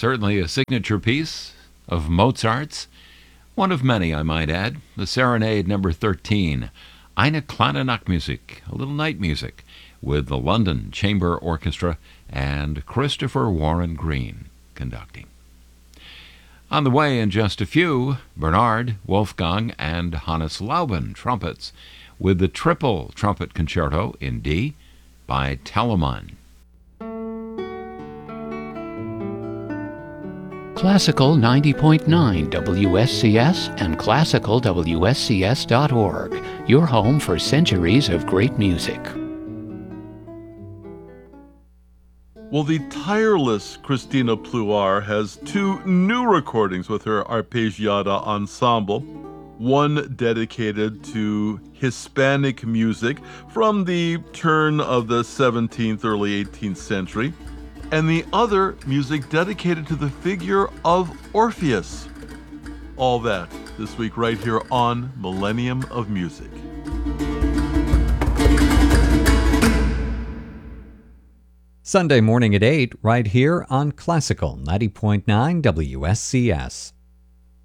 Certainly a signature piece of Mozart's. One of many, I might add. The Serenade number 13. Eine kleine Nachtmusik, a little night music, with the London Chamber Orchestra and Christopher Warren Green conducting. On the way in just a few, Bernard, Wolfgang, and Hannes Lauben trumpets, with the Triple Trumpet Concerto in D by Telemann. Classical 90.9 WSCS and classicalwscs.org, your home for centuries of great music. Well, the tireless Christina Pluar has two new recordings with her Arpeggiata Ensemble, one dedicated to Hispanic music from the turn of the 17th, early 18th century, and the other music dedicated to the figure of Orpheus. All that this week right here on Millennium of Music. Sunday morning at 8, right here on Classical 90.9 WSCS.